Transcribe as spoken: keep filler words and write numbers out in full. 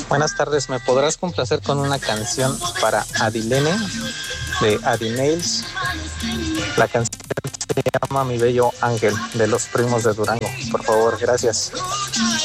Buenas tardes, ¿me podrás complacer con una canción para Adilene de Adinails? La canción se llama Mi Bello Ángel, de Los Primos de Durango. Por favor, gracias.